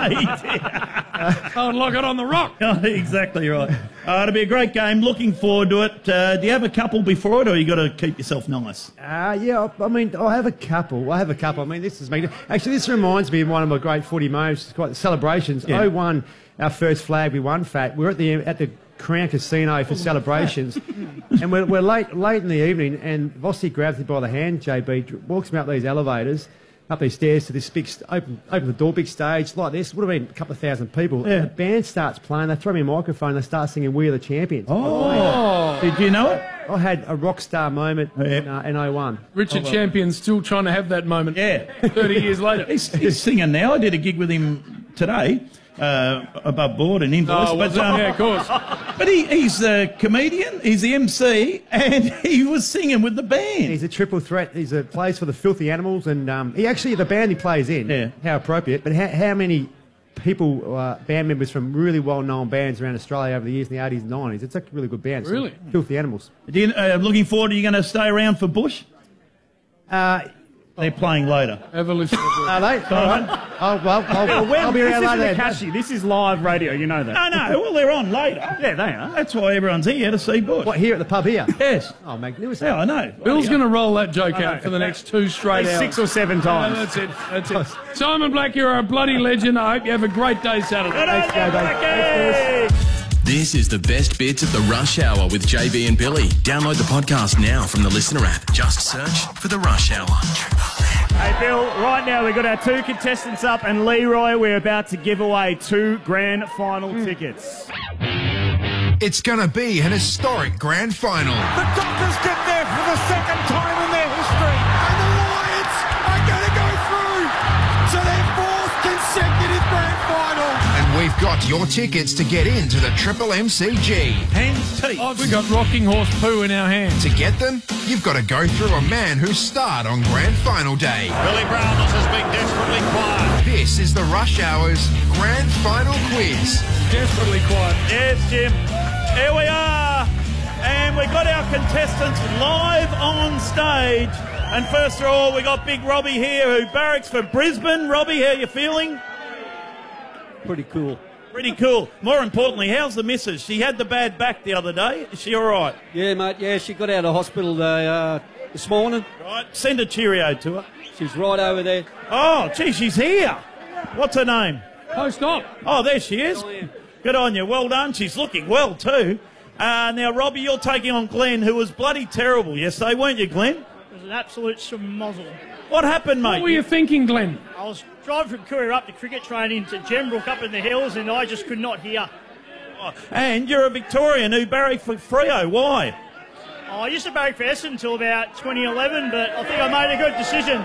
I would lock it on the rock. Exactly right. It'll be a great game. Looking forward to it. Do you have a couple before it, or you got to keep yourself nice? Yeah, I mean, I have a couple. I mean, this is me. Actually, this reminds me of one of my great footy moments. It's quite the celebrations. Yeah. 01, our first flag we won, Fat. We're at the Crown Casino for celebrations, and we're late in the evening, and Vossi grabs me by the hand, JB, walks me up these elevators, up these stairs to this big, open the door, big stage like this. Would have been a couple of thousand people. Yeah. And the band starts playing. They throw me a microphone. They start singing "We Are the Champions." Oh, did you know it? I had a rock star moment in 01. Richard Champion's still trying to have that moment. Yeah. 30 years later. He's singing now. I did a gig with him today, above board and invoice. Oh, yeah, of course. But he's a comedian, he's the MC, and he was singing with the band. He's a triple threat. He plays for the Filthy Animals, and he actually, the band he plays in, Yeah. how appropriate, but how many people, band members from really well-known bands around Australia over the years in the 80s and 90s. It's a really good band. Really? Filthy Animals. Looking forward, are you going to stay around for Bush? They're playing later. Have a listen. Are they? All right. Oh, well, I'll be around later. This isn't Cashy. This is live radio. You know that. No, well, they're on later. Yeah, they are. That's why everyone's here to see Bush. What, here at the pub here? Yes. Oh, magnificent. Yeah, I know. Bill's going to roll that joke out for the next 2 straight hours. 6 or 7 times. That's it. Simon Black, you're a bloody legend. I hope you have a great day Saturday. Thanks, JB. This is the best bits of the Rush Hour with JB and Billy. Download the podcast now from the Listener app. Just search for the Rush Hour. Hey, Bill, right now we've got our 2 contestants up, and Leroy, we're about to give away 2 grand final tickets. It's going to be an historic grand final. The Dockers get there for the second time in their history, and the Lions are going to go through to their 4th consecutive grand final. And we've got your tickets to get into the Triple MCG. Hands teeth. Oh, we've got rocking horse poo in our hands. To get them, you've got to go through a man who starred on grand final day. Billy Brownless has been desperately quiet. This is the Rush Hour's grand final quiz. Desperately quiet. Yes, Jim. Here we are. And we've got our contestants live on stage. And first of all, we got Big Robbie here, who barracks for Brisbane. Robbie, how you feeling? Pretty cool. Pretty cool. More importantly, how's the missus? She had the bad back the other day. Is she all right? Yeah, mate. Yeah, she got out of hospital this morning. Right. Send a cheerio to her. She's right over there. Oh, gee, she's here. What's her name? Post-op. Oh, there she is. Good on you. Well done. She's looking well too. Now, Robbie, you're taking on Glenn, who was bloody terrible yesterday, weren't you, Glenn? It was an absolute schmozzle. What happened, mate? What were you thinking, Glenn? I was driving from Courier up to cricket training to Gembrook up in the hills, and I just could not hear. And you're a Victorian who barracked for Freo. Why? I used to barrack for Essendon until about 2011, but I think I made a good decision.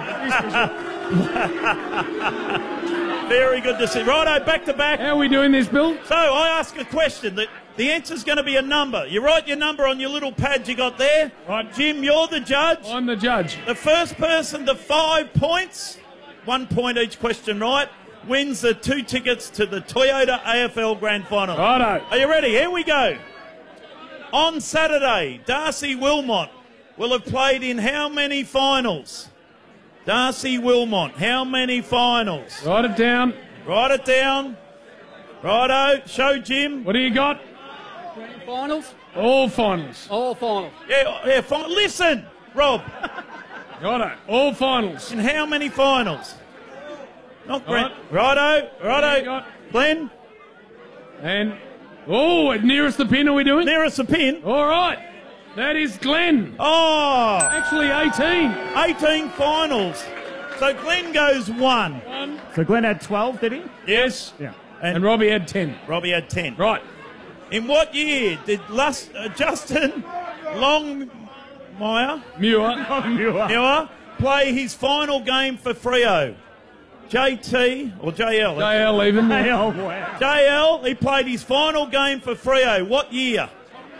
Very good decision. Righto, back to back. How are we doing this, Bill? So I ask a question. The answer's going to be a number. You write your number on your little pad you got there. Right. Jim, you're the judge. I'm the judge. The first person to 5 points, 1 point each question right, wins the 2 tickets to the Toyota AFL Grand Final. Righto. Are you ready? Here we go. On Saturday, Darcy Wilmot will have played in how many finals? Darcy Wilmot, how many finals? Write it down. Write it down. Righto. Show Jim. What do you got? Grand finals? All finals. All finals. Yeah, fine. Listen, Rob. Righto. All finals. In how many finals? Not grand. Right. Righto. What do you got? Glenn. And, nearest the pin are we doing? Nearest the pin. All right. That is Glenn. Oh. Actually, 18. 18 finals. So Glenn goes 1. So Glenn had 12, did he? Yes. Yeah. And Robbie had 10. Robbie had 10. Right. In what year did Justin Longmire Muir. play his final game for Freo? JT or JL? JL even. Oh, wow. JL, he played his final game for Freo. What year?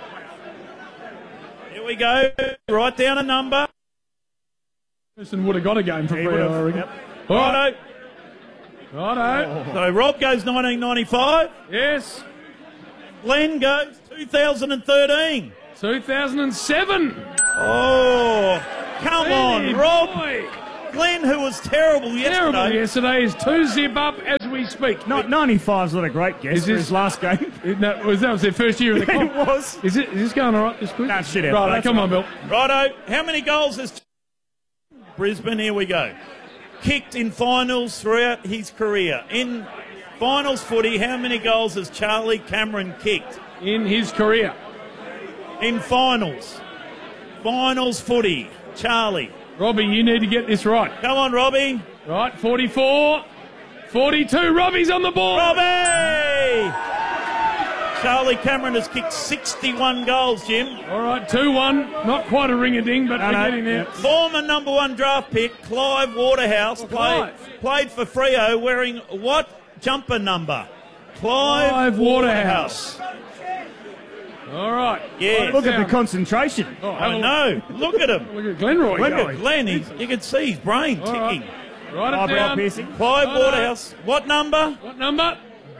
Here we go. Write down a number. Person would have got a game for Freo, I reckon. Yep. All right. Righto. So Rob goes 1995. Yes. Glenn goes 2013. 2007. Oh, come on, Hey, Rob. boy. Glenn, who was terrible yesterday. Terrible yesterday, is 2-zip up as we we speak. 95's not a great guess for his last game. That was their first year in the comp. It was. Is this going all right, this quiz? Nah, shit out. Right, That's come on, Bill. Righto, how many goals has Brisbane, here we go, kicked in finals throughout his career? In finals footy, how many goals has Charlie Cameron kicked? In his career. In finals. Finals footy, Charlie. Robbie, you need to get this right. Come on, Robbie. Right, 44, 42. Robbie's on the board. Robbie! Charlie Cameron has kicked 61 goals, Jim. All right, 2-1. Not quite a ring-a-ding, but we're getting there. Former number 1 draft pick, Clive Waterhouse, played for Freo wearing what jumper number? Clive Waterhouse. All right. Yeah. Look at the concentration. Oh, I know. Look at him. Look at Glenroy. Look at Glenn. You can see his brain ticking. Write it down. Clive Waterhouse. What number? What number?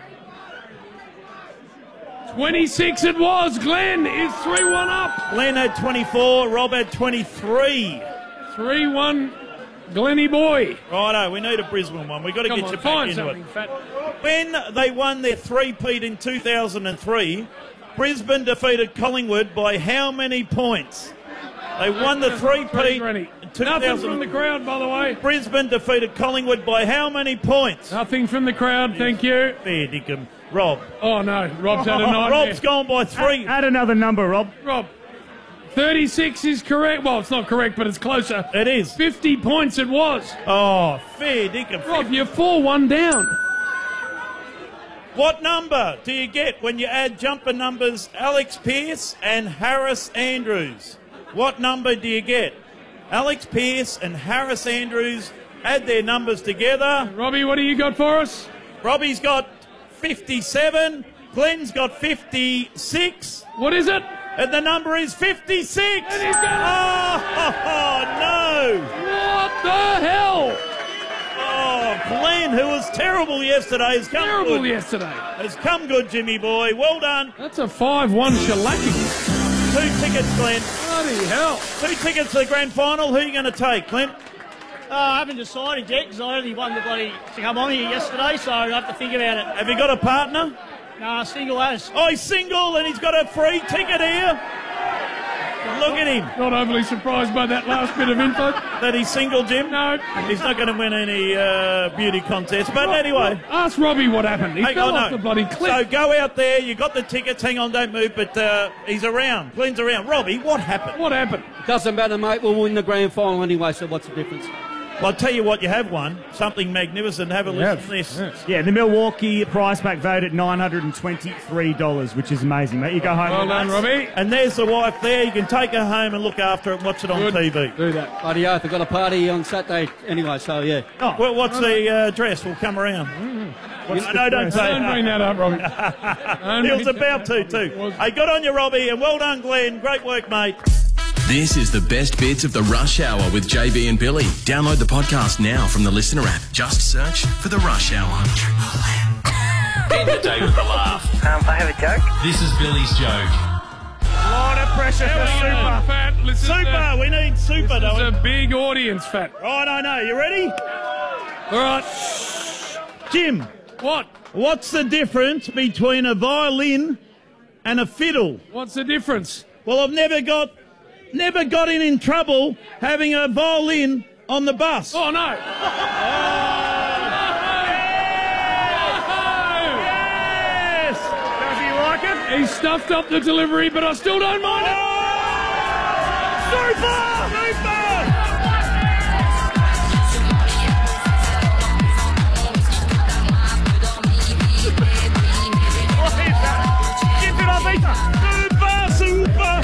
26 it was. Glenn is 3-1 up. Glenn had 24. Rob had 23. 3-1. Glenny boy. Righto, we need a Brisbane one. We've got to get you back into it. Fat. When they won their three-peat in 2003, Brisbane defeated Collingwood by how many points? They won the three-peat in 2000. Nothing from the crowd, by the way. Brisbane defeated Collingwood by how many points? Nothing from the crowd, thank you. Fair dinkum. Rob. Oh, no. Rob's had a nightmare. Rob's gone by 3. Add another number, Rob. Rob. 36 is correct. Well, it's not correct, but it's closer. It is. 50 points it was. Oh, fair dinkum. Rob, you're 4-1 down. What number do you get when you add jumper numbers Alex Pearce and Harris Andrews? What number do you get? Alex Pearce and Harris Andrews, add their numbers together. Robbie, what do you got for us? Robbie's got 57. Glenn's got 56. What is it? And the number is 56. And he's got no. What the hell? Oh, Glenn, who was terrible yesterday, has come good. Yesterday. Has come good, Jimmy boy. Well done. That's a 5-1 shellacking. 2 tickets, Glenn. Bloody hell. 2 tickets to the grand final. Who are you going to take, Glenn? I haven't decided yet because I only won the bloody to come on here yesterday, so I have to think about it. Have you got a partner? No, single as. Oh, he's single and he's got a free ticket here. Look at him. Not overly surprised by that last bit of info. That he's single, Jim? No. He's not going to win any beauty contest. But anyway. Ask Robbie what happened. He fell off the bloody cliff. So go out there. You got the tickets. Hang on, don't move. But he's around. Glenn's around. Robbie, what happened? What happened? Doesn't matter, mate. We'll win the grand final anyway, so what's the difference? Well, I'll tell you what, you have won. Something magnificent. Have a listen to this. Yes. Yeah, the Milwaukee prize pack vote at $923, which is amazing, mate. You go home. Well done, Robbie. And there's the wife there. You can take her home and look after it and watch it on TV. Do that. Bloody oath, I've got a party on Saturday anyway, so yeah. Oh, well, what's the dress? We'll come around. No, don't say Don't bring that up, Robbie. He was about to, too. Hey, good on you, Robbie, and well done, Glenn. Great work, mate. This is the best bits of the Rush Hour with JB and Billy. Download the podcast now from the Listener app. Just search for the Rush Hour. End the day with a laugh. I have a joke. This is Billy's joke. A lot of pressure for Super. Fat. Super, we need Super, This is though. a big audience, Fat. Right, I know. You ready? All right. Jim, What? what's the difference between a violin and a fiddle? What's the difference? Well, I've never got in trouble having a violin on the bus. Oh, no. Yes! Does he like it? He stuffed up the delivery, but I still don't mind it. Super! What is that? Give it up, Peter. Super!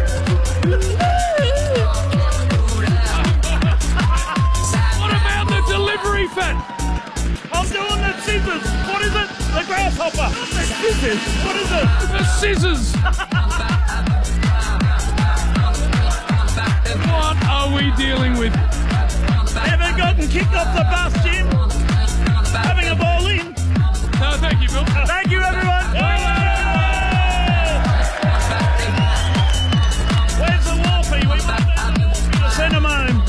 What about the delivery, Fat? I'm doing the scissors. What is it? The grasshopper. The scissors. What is it? The scissors. What are we dealing with? Ever gotten kicked off the bus, Jim? Having a violin? No, thank you, Bill. Thank you, everyone. Where's the Wolfie? We want to send him home.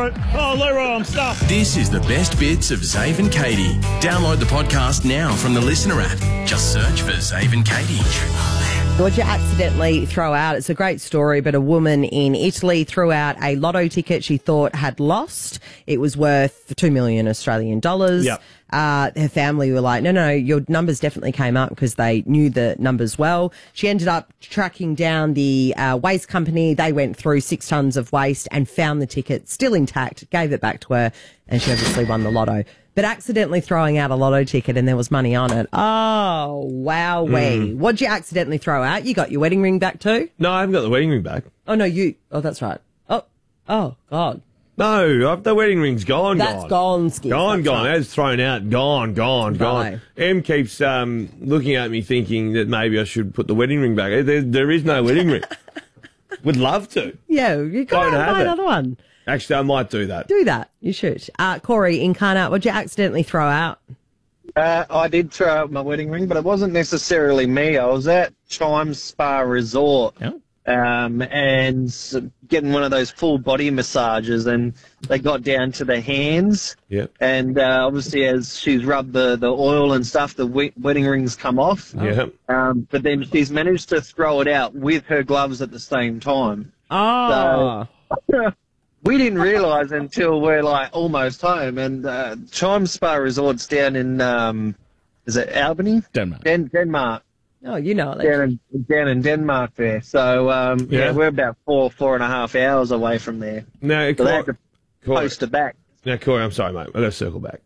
it. Oh, Leroy, I'm stuffed. This is the best bits of Zave and Katie. Download the podcast now from the Listener app. Just search for Zave and Katie. What'd you accidentally throw out? It's a great story, but a woman in Italy threw out a lotto ticket she thought had lost. It was worth 2 million Australian dollars. Yep. Her family were like, no, your numbers definitely came up because they knew the numbers well. She ended up tracking down the waste company. They went through 6 tons of waste and found the ticket still intact, gave it back to her, and she obviously won the lotto. But accidentally throwing out a lotto ticket and there was money on it. Oh, wowee. What'd you accidentally throw out? You got your wedding ring back too? No, I haven't got the wedding ring back. Oh, no, you. Oh, that's right. Oh, God. No, the wedding ring's gone. That's gone, Skip. Gone. Right. That's thrown out. Gone. Right. Em keeps looking at me thinking that maybe I should put the wedding ring back. There is no wedding ring. Would love to. Yeah, you got to buy another one. Actually, I might do that. Do that. You should. Corey, Incarnate, what'd you accidentally throw out? I did throw out my wedding ring, but it wasn't necessarily me. I was at Chimes Spa Resort and getting one of those full body massages, and they got down to the hands. Yep. And obviously, as she's rubbed the oil and stuff, the wedding rings come off. Yep. But then she's managed to throw it out with her gloves at the same time. Oh. So, we didn't realise until we're like almost home, and Chimes Spa Resort's down in is it Albany? Denmark. Denmark. Oh, you know it. Down in Denmark there. So we're about 4.5 hours away from there. No, so they had to post it back. Now, Corey, I'm sorry, mate. I've got to circle back.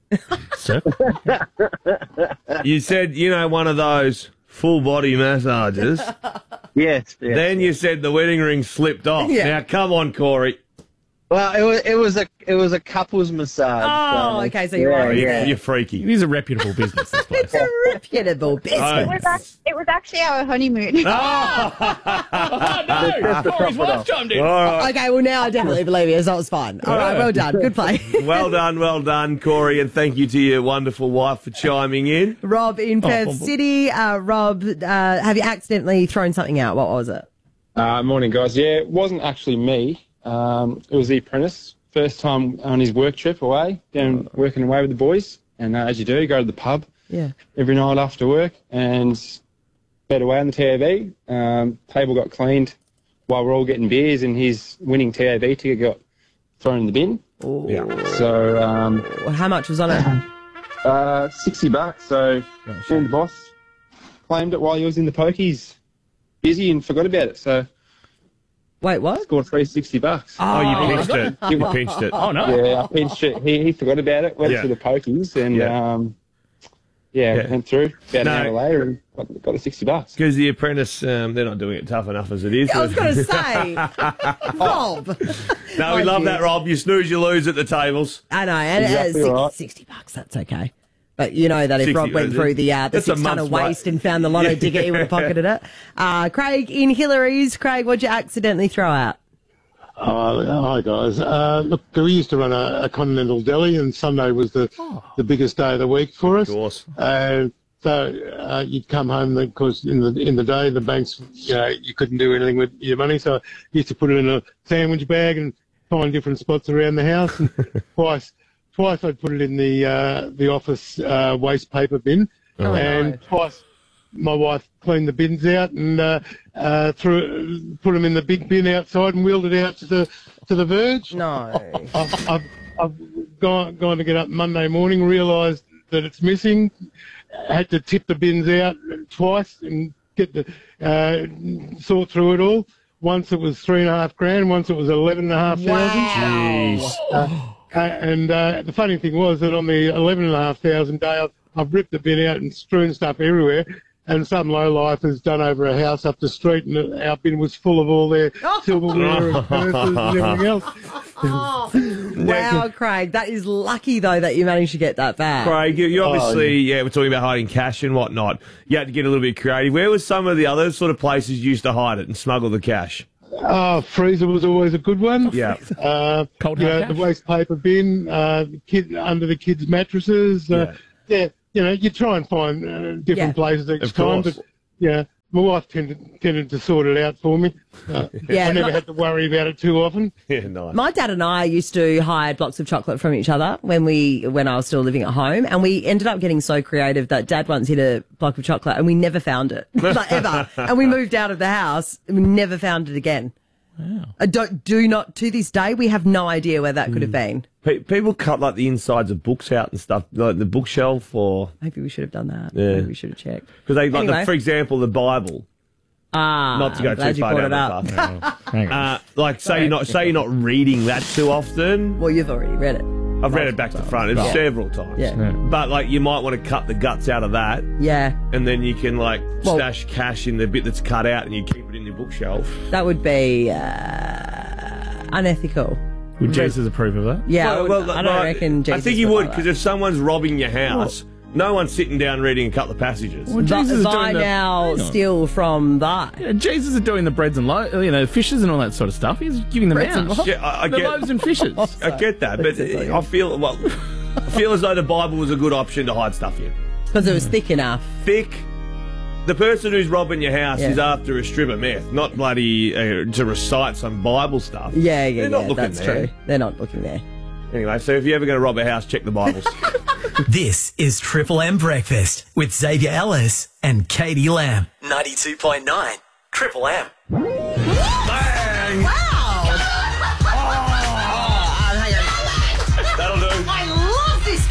You said, one of those full body massages. Yes. Then you said the wedding ring slipped off. Yeah. Now, come on, Corey. Well, it was a couple's massage. Oh, okay, so you're right. Yeah. You're freaky. It is a reputable business, this place. It's a reputable business. It was actually our honeymoon. Oh, no! Corey's wife chimed in. All right. Okay, well, now I definitely believe you, so it was fine. All right, well done. Good play. Well done, Corey, and thank you to your wonderful wife for chiming in. Rob in Perth City. Rob, have you accidentally thrown something out? What was it? Morning, guys. Yeah, it wasn't actually me. It was the apprentice. First time on his work trip away, down working away with the boys. And as you do, you go to the pub every night after work and bed away on the TAB. Table got cleaned while we're all getting beers, and his winning TAB ticket got thrown in the bin. Ooh. Yeah. So how much was on it? $60. So the boss claimed it while he was in the pokies, busy, and forgot about it. So. Wait, what? Scored $360. Oh, you pinched it. You pinched it. Oh, no. Yeah, I pinched it. He forgot about it, went to the pokies, and went through about an hour later and got the $60. Because the apprentice, they're not doing it tough enough as it is. I was going to say, Rob. No, we love that, Rob. You snooze, you lose at the tables. I know, and Exactly right. $60, that's okay. But you know that if Rob went through the 6 ton of waste and found the lotto ticket, he would have pocketed it. Craig in Hillary's. Craig, what'd you accidentally throw out? Hi, guys. Look, we used to run a continental deli, and Sunday was the biggest day of the week for us. Of course. So you'd come home, because in the day, the banks, you couldn't do anything with your money, so I used to put it in a sandwich bag and find different spots around the house. And Twice I'd put it in the office waste paper bin, twice my wife cleaned the bins out and put them in the big bin outside and wheeled it out to the verge. No, I've gone to get up Monday morning, realised that it's missing. Had to tip the bins out twice and get sort through it all. Once it was $3,500, once it was $11,500. Wow. And the funny thing was that on the $11,500 day, I've ripped the bin out and strewn stuff everywhere, and some lowlife has done over a house up the street, and our bin was full of all their silverware and purses and everything else. Wow, Craig, that is lucky, though, that you managed to get that back. Craig, you obviously, we're talking about hiding cash and whatnot. You had to get a little bit creative. Where was some of the other sort of places you used to hide it and smuggle the cash? Freezer was always a good one. Yeah. The waste paper bin, under the kids' mattresses. You try and find different places each time. But my wife tended to sort it out for me. Yeah, I never had to worry about it too often. Yeah, nice. My dad and I used to hide blocks of chocolate from each other when I was still living at home, and we ended up getting so creative that Dad once hid a block of chocolate and we never found it, like ever. And we moved out of the house and we never found it again. Wow. Do not to this day we have no idea where that could have been. People cut like the insides of books out and stuff, like the bookshelf, or maybe we should have done that. Yeah. Maybe we should have checked. Because they like, Anyway. for example, the Bible. Not to go glad too you far brought down it the up. path. Like, say you're not reading that too often. Well, you've already read it. I've read it back to front Yeah. several times. Yeah. But like, you might want to cut the guts out of that. Yeah. And then you can like stash cash in the bit that's cut out, and you keep it in your bookshelf. That would be unethical. Would Jesus approve of that? Yeah, I don't reckon Jesus I think he would, like because if someone's robbing your house, no one's sitting down reading a couple of passages. Well, Jesus is I doing the- now hang on. steal from that. Yeah, Jesus is doing the breads and fishes and all that sort of stuff. He's giving them Breads and out. what? Yeah, I the get, loaves and fishes. I get that, but I feel as though the Bible was a good option to hide stuff in. Because it was thick enough. Thick. The person who's robbing your house Yeah. is after a strip of meth, not bloody to recite some Bible stuff. Yeah, They're not looking that's there. true. They're not looking there. Anyway, so if you're ever going to rob a house, check the Bibles. This is Triple M Breakfast with Xavier Ellis and Katie Lamb. 92.9 Triple M. Bang! That'll do. I love this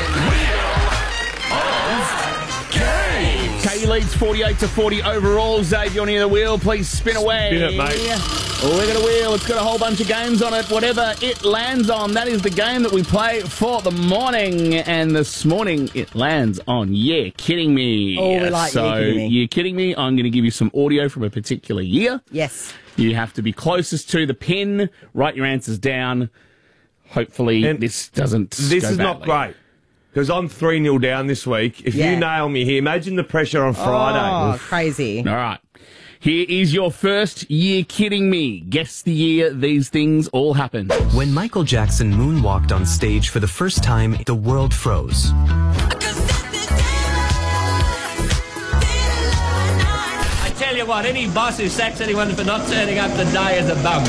game. Katie leads 48-40 overall. Xavier on the wheel. Please spin away. Spin it, mate. Oh, we got a wheel. It's got a whole bunch of games on it. Whatever it lands on, that is the game that we play for the morning. And this morning, it lands on Yeah Kidding Me. Oh, we like so, Yeah Kidding Me. Yeah Kidding Me. I'm going to give you some audio from a particular year. Yes. You have to be closest to the pin. Write your answers down. Hopefully, this doesn't This go is not badly. great. Because I'm 3-0 down this week. If Yeah. you nail me here, imagine the pressure on Friday. Oh, crazy. All right. Here is your first Year Kidding Me. Guess the year these things all happened. When Michael Jackson moonwalked on stage for the first time, the world froze. I tell you what, any boss who sacks anyone for not turning up today is a bum.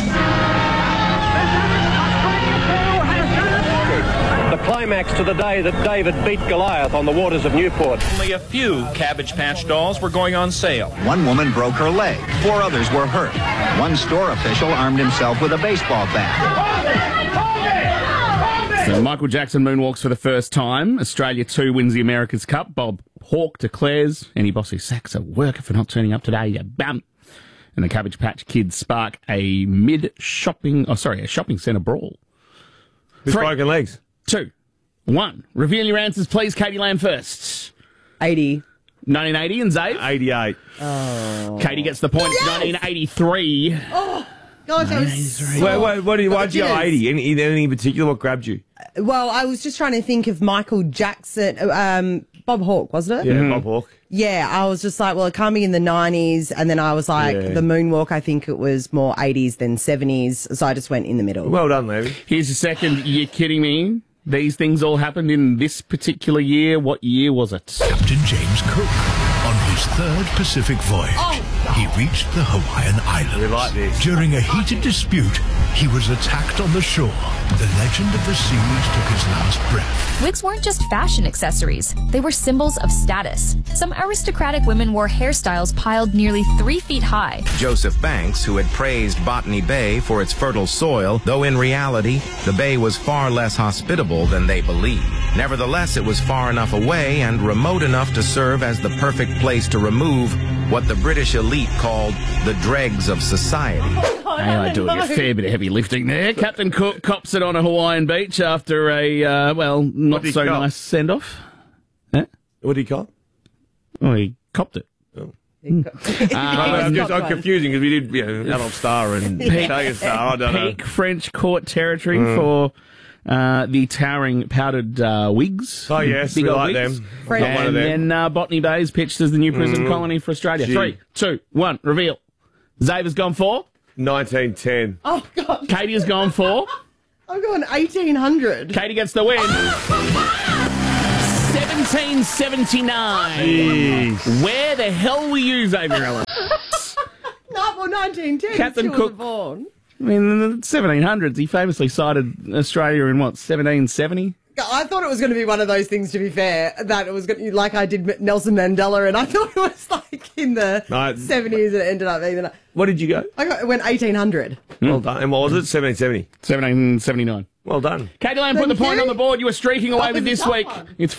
The climax to the day that David beat Goliath on the waters of Newport. Only a few Cabbage Patch dolls were going on sale. One woman broke her leg. 4 others were hurt. One store official armed himself with a baseball bat. So Michael Jackson moonwalks for the first time. Australia 2 wins the America's Cup. Bob Hawke declares any boss who sacks a worker for not turning up today, you bum. And the Cabbage Patch Kids spark a shopping centre brawl. Who's broken legs? 2, 1. Reveal your answers, please. Katie Lamb first. 80. 1980 and Zave? 88. Oh. Katie gets the point. It's 1983. Oh, gosh, I was Why'd you go 80? Any particular? What grabbed you? Well, I was just trying to think of Michael Jackson, Bob Hawke, wasn't it? Yeah, Bob Hawke. Yeah, I was just like, well, it can't be in the 90s. And then I was like, Yeah. the moonwalk, I think it was more 80s than 70s. So I just went in the middle. Well done, Levy. Here's the second. You're kidding me. These things all happened in this particular year. What year was it? Captain James Cook, on his 3rd Pacific voyage, he reached the Hawaiian Islands. We like this. During a heated dispute, he was attacked on the shore. The legend of the seas took his last breath. Wigs weren't just fashion accessories, they were symbols of status. Some aristocratic women wore hairstyles piled nearly 3 feet high. Joseph Banks, who had praised Botany Bay for its fertile soil, though in reality, the bay was far less hospitable than they believed. Nevertheless, it was far enough away and remote enough to serve as the perfect place to remove what the British elite called the dregs of society. I doing a fair bit of heavy lifting there. Captain Cook cops it on a Hawaiian beach after a, not so nice send-off. Huh? What did he cop? Oh, he copped it. I'm confusing because we did Adolf Star and Tiger Star. I don't know. Peak French court territory for the towering powdered wigs. Oh, yes, Big we old like wigs. them. Got one of them. And then Botany Bay is pitched as the new prison colony for Australia. Gee. 3, 2, 1, reveal. Xavier's gone for? 1910. Oh, God. Katie has gone for? I'm going 1800. Katie gets the win. 1779. Where the hell were you, Xavier Ellis? No, well, 1910. Captain Captain Cook. Cook. Born. I mean, in the 1700s, he famously sighted Australia in, 1770? I thought it was going to be one of those things, to be fair, that it was going to, like I did Nelson Mandela, and I thought it was like in the 70s, and it ended up being... What did you go? I went 1800. Well done. And what was it? 1770? 1779. Well done. Katie Lamb put the point on the board. You were streaking away with this week. It's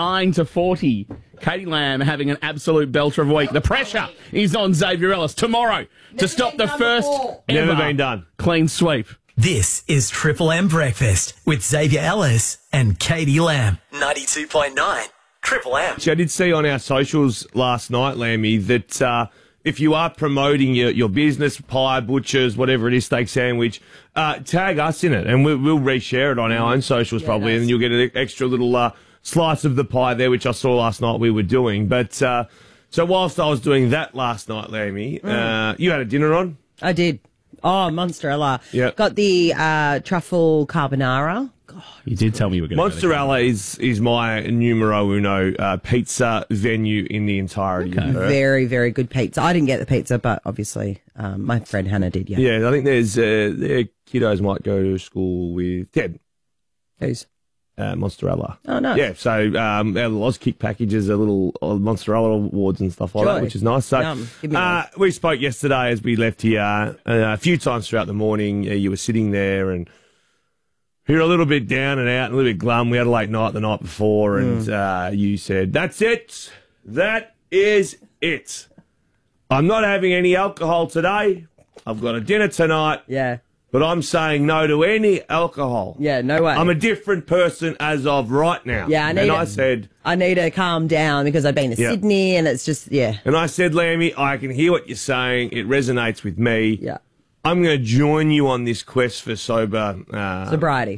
49-40. Katie Lamb having an absolute belter of a week. The pressure is on Xavier Ellis tomorrow to stop the first Never ever been done. clean sweep. This is Triple M Breakfast with Xavier Ellis and Katie Lamb. 92.9 Triple M. I did see on our socials last night, Lammy, that if you are promoting your business, pie, butchers, whatever it is, steak sandwich, tag us in it, and we'll reshare it on our own socials probably, and you'll get an extra little slice of the pie there, which I saw last night we were doing. But so whilst I was doing that last night, Lammy, you had a dinner on? I did. Oh, mozzarella. Yep. Got the truffle carbonara. You did tell me you were going to Mozzarella is my numero uno pizza venue in the entirety of Perth. Very, very good pizza. I didn't get the pizza, but obviously my friend Hannah did, Yeah, I think their kiddos might go to school with Ted. Who's? Mozzarella. Oh, no. Yeah, so our little Auskick packages, a little Mozzarella awards and stuff like that, which is nice. So Give me those. we spoke yesterday as we left here a few times throughout the morning. You were sitting there and you were a little bit down and out and a little bit glum. We had a late night the night before and you said, "That's it. That is it. I'm not having any alcohol today. I've got a dinner tonight. Yeah. But I'm saying no to any alcohol. Yeah, no way. I'm a different person as of right now." Yeah, I said, I need to calm down because I've been to Yeah. Sydney and it's just, And I said, "Lammy, I can hear what you're saying. It resonates with me. Yeah. I'm going to join you on this quest for sobriety.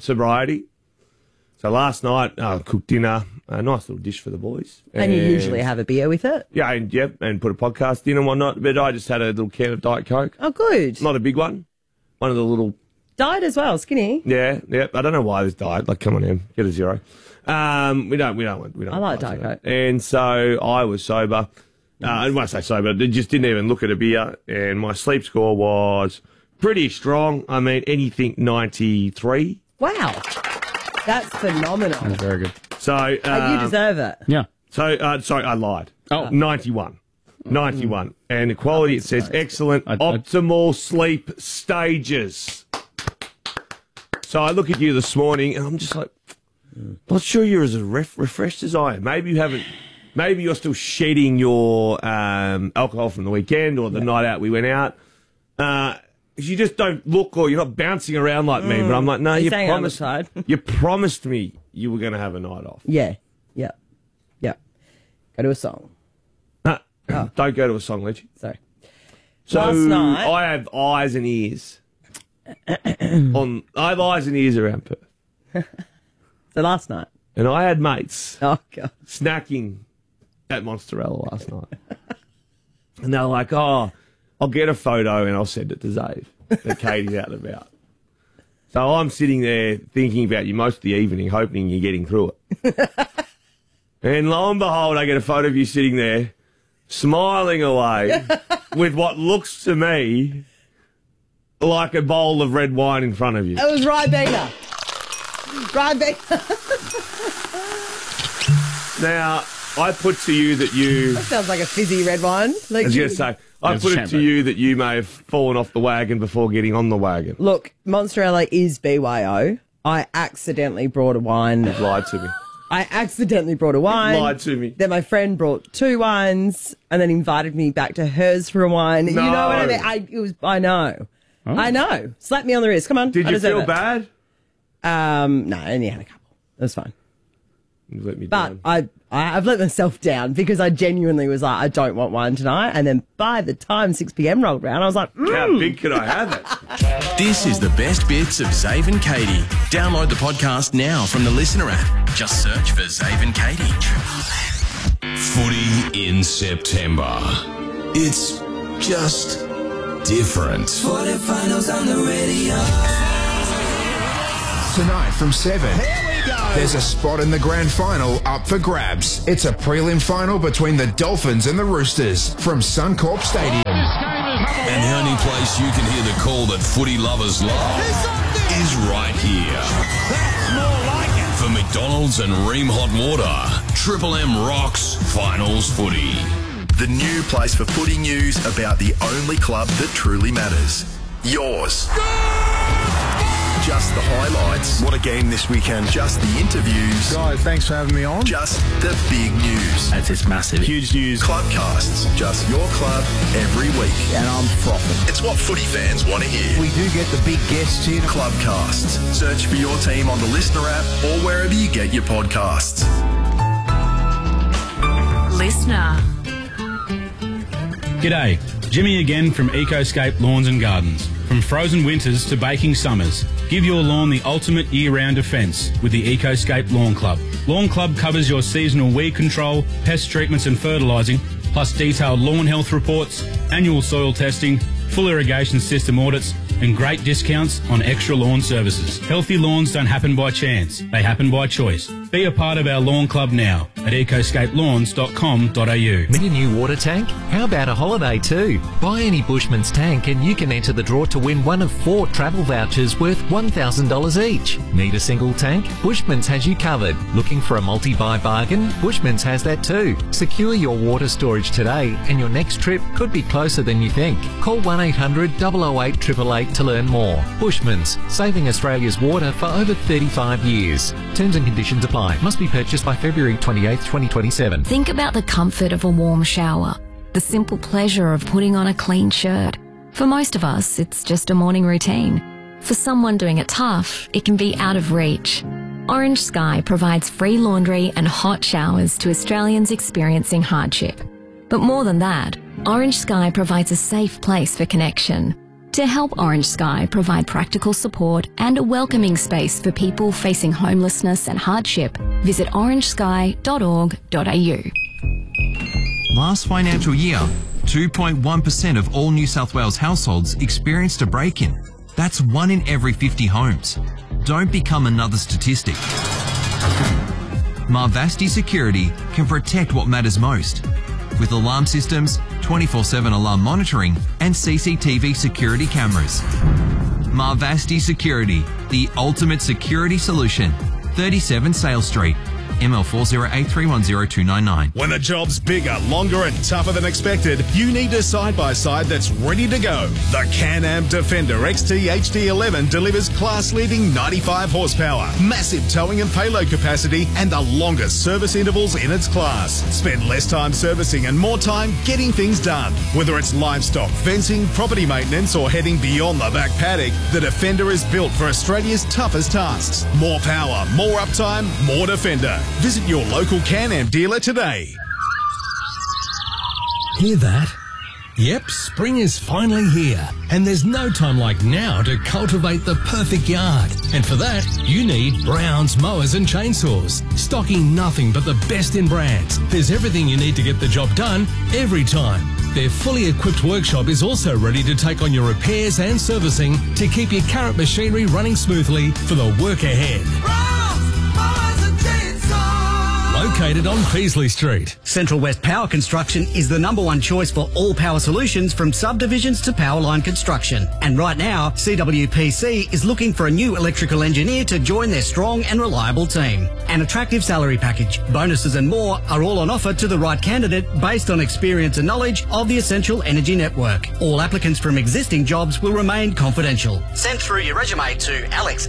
So last night, I cooked dinner, a nice little dish for the boys. And you usually have a beer with it? Yeah, and put a podcast in and whatnot. But I just had a little can of Diet Coke. Oh, good. Not a big one. One of the little... Diet as well, skinny. Yeah. I don't know why there's diet. Like, come on, Em, get a zero. We don't. I like Diet Coke. And so I was sober. And when I say sober, I just didn't even look at a beer. And my sleep score was pretty strong. I mean, anything 93. Wow. That's phenomenal. That's very good. So you deserve it. Yeah. So, sorry, I lied. 91. 91. And the quality, it says excellent, optimal sleep stages. So I look at you this morning and I'm just like, not sure you're as refreshed as I am. Maybe you haven't, maybe you're still shedding your alcohol from the weekend or the night out we went out. You just don't look, or you're not bouncing around like me. But I'm like, no, you promised me you were going to have a night off. Yeah. Go to a song. Don't go to a song, Leggy. Sorry. So last night, I have eyes and ears. I have eyes and ears around Perth. So last night. And I had mates snacking at Mozzarella last night. And they're like, "Oh, I'll get a photo and I'll send it to Zave that Katie's out and about." So I'm sitting there thinking about you most of the evening, hoping you're getting through it. And lo and behold, I get a photo of you sitting there, smiling away with what looks to me like a bowl of red wine in front of you. It was Ribena. Now, I put to you that you... That sounds like a fizzy red wine. I was going to say, I put it to you that you may have fallen off the wagon before getting on the wagon. Look, Mozzarella is BYO. I accidentally brought a wine. You've lied to me. I accidentally brought a wine. You lied to me. Then my friend brought 2 wines and then invited me back to hers for a wine. No. You know what I mean? I know. Oh. I know. Slap me on the wrist. Come on. Did I you deserve feel it. bad? No, I only had a couple. It was fine. You let me But down. I've let myself down because I genuinely was like, I don't want wine tonight. And then by the time 6 p.m. rolled around, I was like, How big could I have it? This is the best bits of Zave and Katie. Download the podcast now from the Listener app. Just search for Zave and Katie. Footy in September. It's just different. Quarterfinals on the radio. Tonight from 7. Here we There's a spot in the grand final up for grabs. It's a prelim final between the Dolphins and the Roosters from Suncorp Stadium. And the only place you can hear the call that footy lovers love is right here. That's more like it. For McDonald's and Ream Hot Water, Triple M rocks Finals Footy. The new place for footy news about the only club that truly matters. Yours. Just the highlights. What a game this weekend. Just the interviews. Guys, thanks for having me on. Just the big news. That's just massive. Huge news. Clubcasts. Just your club every week. And I'm frothing. It's what footy fans want to hear. We do get the big guests here. Clubcasts. Search for your team on the Listener app or wherever you get your podcasts. Listener. G'day, Jimmy again from Ecoscape Lawns and Gardens. From frozen winters to baking summers, give your lawn the ultimate year-round defence with the Ecoscape Lawn Club. Lawn Club covers your seasonal weed control, pest treatments and fertilising, plus detailed lawn health reports, annual soil testing, full irrigation system audits, and great discounts on extra lawn services. Healthy lawns don't happen by chance, they happen by choice. Be a part of our lawn club now at ecoscapelawns.com.au. Need a new water tank? How about a holiday too? Buy any Bushman's tank and you can enter the draw to win one of 4 travel vouchers worth $1,000 each. Need a single tank? Bushman's has you covered. Looking for a multi-buy bargain? Bushman's has that too. Secure your water storage today and your next trip could be closer than you think. Call 1-800-008-888 to learn more. Bushman's, saving Australia's water for over 35 years. Terms and conditions apply. Must be purchased by February 28, 2027. Think about the comfort of a warm shower, the simple pleasure of putting on a clean shirt. For most of us, it's just a morning routine. For someone doing it tough, it can be out of reach. Orange Sky provides free laundry and hot showers to Australians experiencing hardship. But more than that, Orange Sky provides a safe place for connection. To help Orange Sky provide practical support and a welcoming space for people facing homelessness and hardship, visit orangesky.org.au. Last financial year, 2.1% of all New South Wales households experienced a break-in. That's 1 in every 50 homes. Don't become another statistic. Marvasti Security can protect what matters most. With alarm systems, 24/7 alarm monitoring and CCTV security cameras. Marvasti Security, the ultimate security solution. 37 Sale Street. ML4083102999. When the job's bigger, longer and tougher than expected, you need a side-by-side that's ready to go. The Can-Am Defender XT HD11 delivers class-leading 95 horsepower, massive towing and payload capacity, and the longest service intervals in its class. Spend less time servicing and more time getting things done. Whether it's livestock, fencing, property maintenance, or heading beyond the back paddock, the Defender is built for Australia's toughest tasks. More power, more uptime, more Defender. Visit your local Can-Am dealer today. Hear that? Yep, spring is finally here, and there's no time like now to cultivate the perfect yard. And for that, you need Brown's Mowers and Chainsaws, stocking nothing but the best in brands. There's everything you need to get the job done every time. Their fully equipped workshop is also ready to take on your repairs and servicing to keep your current machinery running smoothly for the work ahead. Located on Peasley Street. Central West Power Construction is the #1 choice for all power solutions from subdivisions to power line construction. And right now, CWPC is looking for a new electrical engineer to join their strong and reliable team. An attractive salary package, bonuses and more are all on offer to the right candidate based on experience and knowledge of the Essential Energy Network. All applicants from existing jobs will remain confidential. Send through your resume to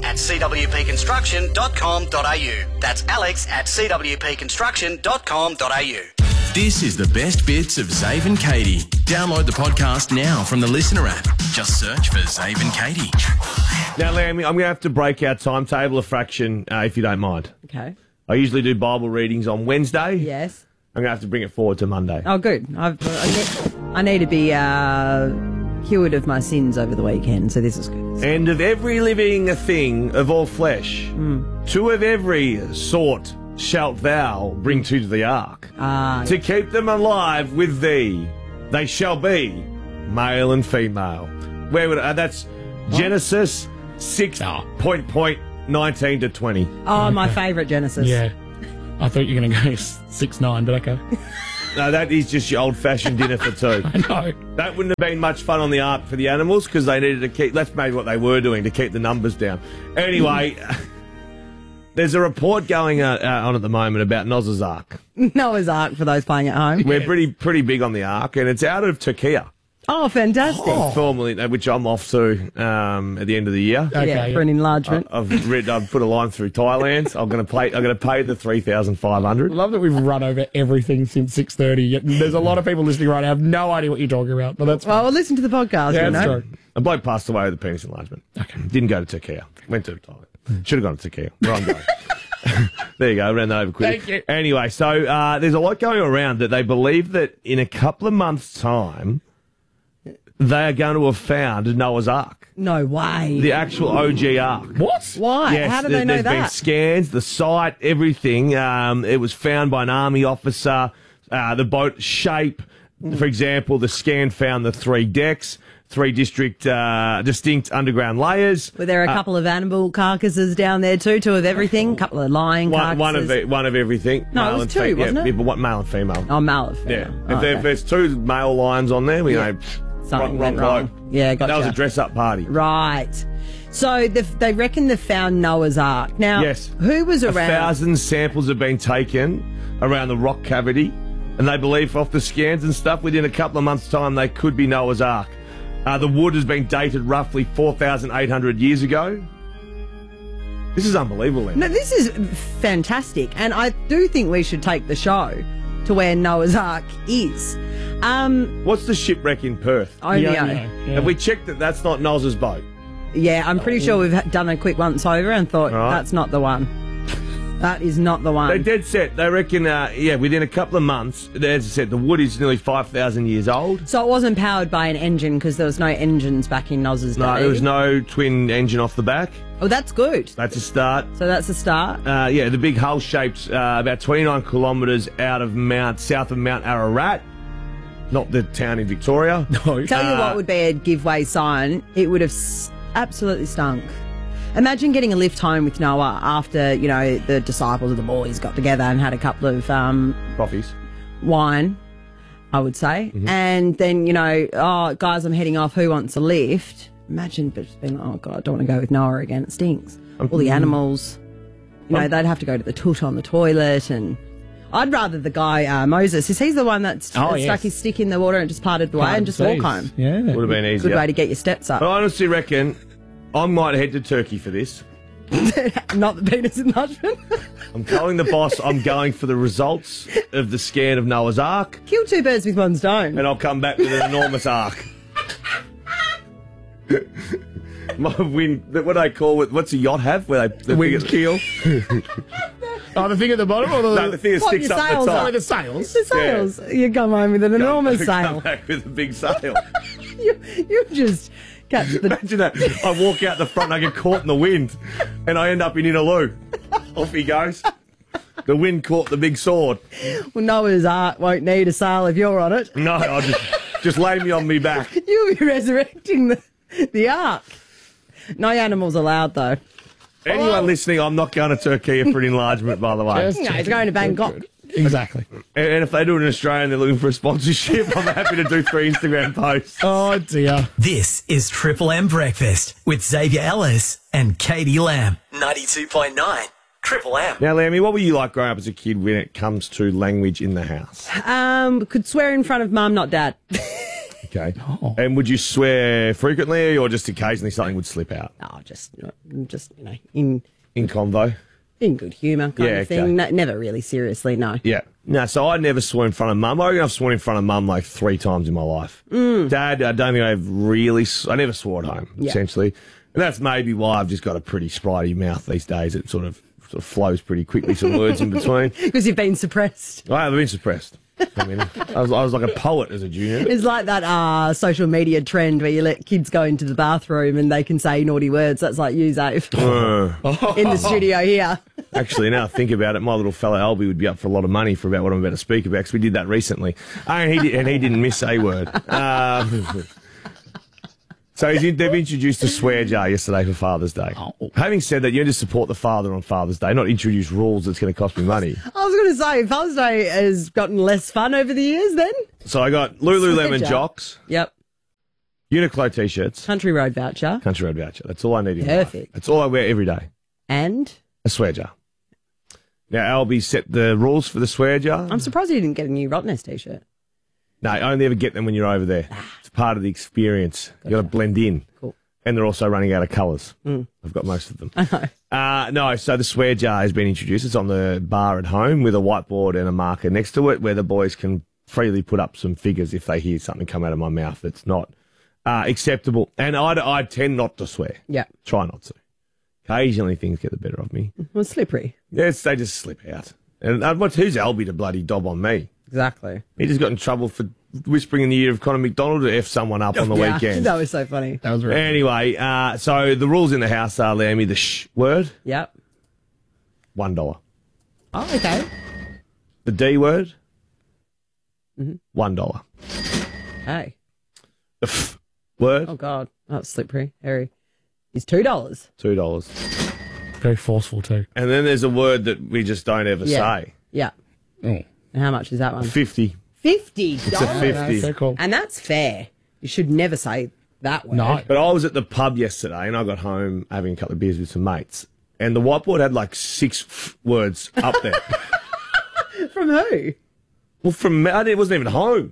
alex@cwpconstruction.com.au. That's alex@cwpconstruction.com.au. This is the best bits of Zave and Katie. Download the podcast now from the Listener app. Just search for Zave and Katie. Now, Lee, I'm going to have to break our timetable a fraction, if you don't mind. Okay. I usually do Bible readings on Wednesday. Yes. I'm going to have to bring it forward to Monday. Oh, good. I need to be cured of my sins over the weekend, so this is good. And of every living thing of all flesh, two of every sort shalt thou bring to the ark, to keep them alive with thee. They shall be male and female. Where would that's Genesis 6. 19 to 20. Oh, my favourite Genesis. Yeah. I thought you were going to go 6'9", but okay. No, that is just your old-fashioned dinner for two. I know. That wouldn't have been much fun on the ark for the animals because they needed to keep... That's maybe what they were doing, to keep the numbers down. Anyway, there's a report going on at the moment about Noah's Ark. Noah's Ark, for those playing at home. We're pretty big on the ark, and it's out of Turkey. Oh, fantastic. Formally, which I'm off to at the end of the year. Okay, for an enlargement. I've put a line through Thailand. I'm going to pay the 3,500. I love that we've run over everything since 6:30. There's a lot of people listening right now. I have no idea what you're talking about, but that's fine. Well, we'll listen to the podcast. Yeah, that's true. A bloke passed away with a penis enlargement. Okay. Didn't go to Turkey. Went to Thailand. Should have gone to Turkey. Where I'm going. There you go. I ran that over quickly. Thank you. Anyway, so there's a lot going around that they believe that in a couple of months' time, they are going to have found Noah's Ark. No way. The actual OG Ark. What? Why? Yes, How do they know there's been that? scans, the site, everything. It was found by an army officer. The boat shape, for example, the scan found the 3 decks, 3 distinct underground layers. Were there a couple of animal carcasses down there too? 2 of everything? A couple of lion carcasses? One of everything. No, male it was and 2, wasn't it? Yeah, but what, male and female. Oh, male and Yeah. female. If there's 2 male lions on there, we know something went wrong. bloke. Yeah, gotcha. That was a dress-up party. Right. So they reckon they found Noah's Ark. Now, Yes. who was around? 1,000 samples have been taken around the rock cavity, and they believe off the scans and stuff, within a couple of months' time, they could be Noah's Ark. The wood has been dated roughly 4,800 years ago. This is unbelievable, Em. No, this is fantastic, and I do think we should take the show to where Noah's Ark is. What's the shipwreck in Perth? Onio. Have we checked that that's not Noz's boat? Yeah, I'm pretty sure we've done a quick once over and thought, Right. that's not the one. That is not the one. They're dead set. They reckon, within a couple of months, as I said, the wood is nearly 5,000 years old. So it wasn't powered by an engine because there was no engines back in Noz's day. No, there was no twin engine off the back. Oh, that's good. That's a start. So that's a start. The big hull shaped about 29 kilometres south of Mount Ararat. Not the town in Victoria. No. Tell you what would be a giveaway sign. It would have absolutely stunk. Imagine getting a lift home with Noah after, the disciples or the boys got together and had a couple of coffees, wine, I would say. Mm-hmm. And then, guys, I'm heading off. Who wants a lift? Imagine just being like, oh, God, I don't want to go with Noah again. It stinks. All the animals, they'd have to go to the toot on the toilet. And I'd rather the guy, Moses, is he's the one that stuck his stick in the water and just parted the way and just walk home. Yeah. Would have been easier. Good way to get your steps up. I honestly reckon I might head to Turkey for this. Not the penis enlargement. I'm calling the boss. I'm going for the results of the scan of Noah's Ark. Kill 2 birds with 1 stone. And I'll come back with an enormous ark. My wind, what do they call it? What's a yacht have? Where the wind keel. Oh, the thing at the bottom? Or the thing that sticks up the top. Oh, the sails. The sails. Yeah. You come home with an enormous sail. Come back with a big sail. you just catch the... Imagine that. I walk out the front and I get caught in the wind and I end up in Inaloo. Off he goes. The wind caught the big sword. Well, Noah's Ark won't need a sail if you're on it. No, I'll just lay me on me back. You'll be resurrecting the ark. No animals allowed, though. Anyone listening, I'm not going to Turkey for an enlargement, by the way. No, he's going to Bangkok. Exactly. And if they do it in Australia and they're looking for a sponsorship, I'm happy to do 3 Instagram posts. Oh, dear. This is Triple M Breakfast with Xavier Ellis and Katie Lamb. 92.9 Triple M. Now, Lammy, what were you like growing up as a kid when it comes to language in the house? Could swear in front of mum, not dad. Okay. Oh. And would you swear frequently or just occasionally something would slip out? Oh, just in convo? In good humour kind of thing. No, never really seriously, no. Yeah. No, so I never swore in front of mum. I reckon I've sworn in front of mum like 3 times in my life. Dad, I don't think I never swore at home, essentially. And that's maybe why I've just got a pretty spritey mouth these days. It sort of flows pretty quickly, some words in between. Because you've been suppressed. I have been suppressed. I mean, I was like a poet as a junior. It's like that social media trend where you let kids go into the bathroom and they can say naughty words. That's like you, Zave. In the studio here. Actually, now I think about it, my little fella Albie would be up for a lot of money for about what I'm about to speak about, because we did that recently. And he didn't miss a word. So So they've introduced a swear jar yesterday for Father's Day. Oh. Having said that, you need to support the father on Father's Day, not introduce rules that's going to cost me money. I was going to say, Father's Day has gotten less fun over the years then. So I got Lululemon jocks. Yep. Uniqlo T-shirts. Country Road voucher. Country Road voucher. That's all I need in Perfect. life. That's all I wear every day. And? A swear jar. Now, Albie set the rules for the swear jar. I'm surprised you didn't get a new Rottnest T-shirt. No, I only ever get them when you're over there. It's part of the experience. You've got to blend in. Cool. And they're also running out of colours. I've got most of them. No, so the swear jar has been introduced. It's on the bar at home with a whiteboard and a marker next to it where the boys can freely put up some figures if they hear something come out of my mouth that's not acceptable. And I tend not to swear. Yeah. Try not to. Occasionally things get the better of me. Well, it's slippery. Yes, they just slip out. And who's Albie to bloody dob on me? Exactly. He just got in trouble for whispering in the ear of Conor McDonald to F someone up on the weekend. That was so funny. That was really Anyway, so the rules in the house are allow me the sh word. Yep. $1. Oh, okay. The D word. $1. Hey. The F word. Oh, God. Oh, it's slippery. Harry. It's $2. $2. Very forceful too. And then there's a word that we just don't ever say. Yeah. Oh. And how much is that one? 50. $50. It's a 50. So cool. And that's fair. You should never say that word. No. But I was at the pub yesterday and I got home having a couple of beers with some mates. And the whiteboard had like 6 words up there. From who? Well, from me. It wasn't even home.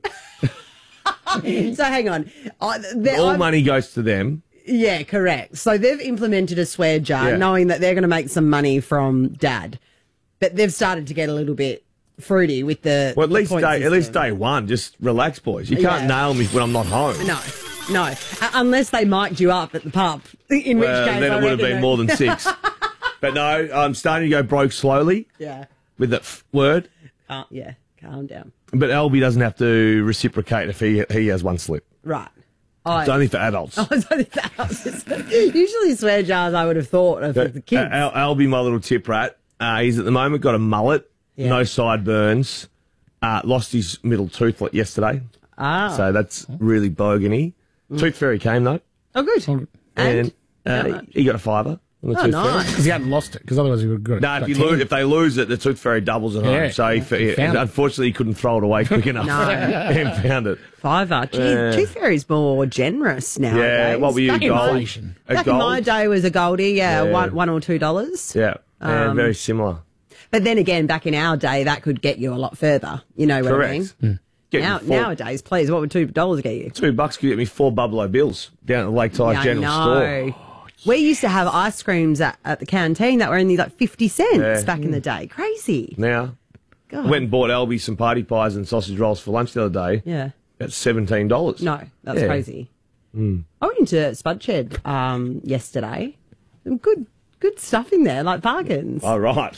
So hang on. All money goes to them. Yeah, correct. So they've implemented a swear jar knowing that they're going to make some money from Dad. But they've started to get a little bit fruity with the Well, at least system. day one, just relax, boys. You can't nail me when I'm not home. No. Unless they mic'd you up at the pub. In which case, then it would have been more than 6. But no, I'm starting to go broke slowly. Yeah. With that word. Yeah, calm down. But Albie doesn't have to reciprocate if he has one slip. Right. It's only for adults. Oh, it's only for adults. Usually swear jars, I would have thought, of the kids. Albie, my little tip rat, he's at the moment got a mullet, no sideburns, lost his middle tooth yesterday. So that's really bogany. Tooth Fairy came, though. Oh, good. And he got a $5 on the Tooth Fairy. Because he hadn't lost it, because otherwise he would have got it. No, if they lose it, the Tooth Fairy doubles at home. So unfortunately, he couldn't throw it away quick enough. And found it. $5. Gee, Tooth Fairy's more generous now. Yeah, what were you, gold? Back in my day was a Goldie, $1 or $2. Yeah, and very similar. But then again, back in our day, that could get you a lot further. You know what I mean? Nowadays, please, what would $2 get you? $2 could get me 4 Buffalo Bills down at the Lake Tyre General Store. We used to have ice creams at the canteen that were only like 50 cents back in the day. Crazy. Now, God. Went and bought Albie some party pies and sausage rolls for lunch the other day. Yeah. At $17. No, that's crazy. I went into Spudshed yesterday. Some good stuff in there, like bargains. Oh, right.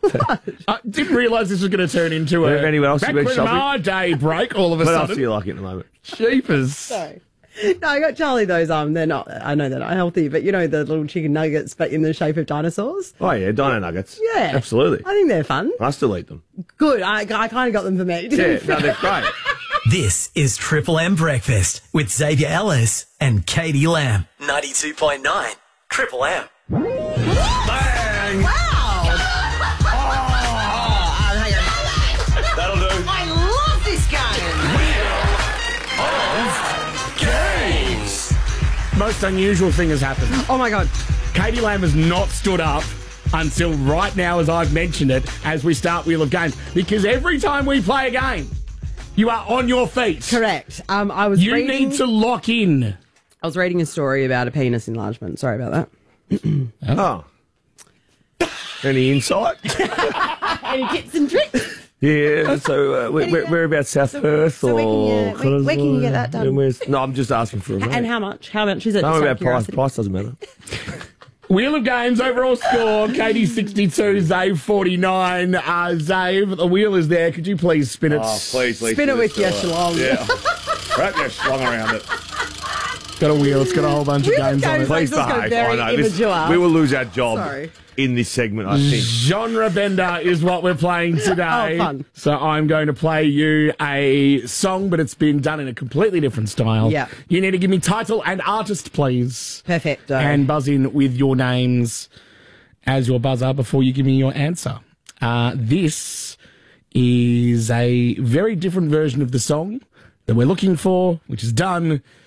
I didn't realise this was going to turn into a anyone else back when my day break all of a sudden. What else do you like at the moment? Jeepers. Sorry. No, I got Charlie those. They're not. I know they're not healthy, but you know the little chicken nuggets, but in the shape of dinosaurs. Oh yeah, dino nuggets. Yeah, absolutely. I think they're fun. I still eat them. Good. I kind of got them for me. Yeah, no, they're great. This is Triple M Breakfast with Xavier Ellis and Katie Lamb. 92.9 Triple M. Bang! Wow. That'll do. I love this game. Most unusual thing has happened. Oh my God. Katie Lamb has not stood up until right now, as I've mentioned it, as we start Wheel of Games. Because every time we play a game, you are on your feet. Correct. You need to lock in. I was reading a story about a penis enlargement. Sorry about that. Oh. Any insight? Any tips and tricks? Yeah, so we're about South Perth where can you get that done? No, I'm just asking for a rate. And how much? How much is it? Don't worry about price. Price doesn't matter. Wheel of Games, overall score, Katie 62, Zave 49. Zave, the wheel is there. Could you please spin it? Oh, please. Spin it with your schlong. Yeah. Wrap your schlong around it. got a wheel. It's got a whole bunch of games on it. Please behave. I know. We will lose our job in this segment, I think. Genre bender is what we're playing today. Oh, fun. So I'm going to play you a song, but it's been done in a completely different style. Yeah. You need to give me title and artist, please. Perfect. And buzz in with your names as your buzzer before you give me your answer. This is a very different version of the song that we're looking for, which is done